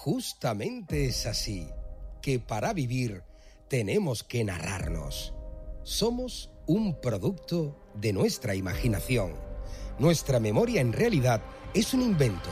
Justamente es así, que para vivir tenemos que narrarnos. Somos un producto de nuestra imaginación. Nuestra memoria en realidad es un invento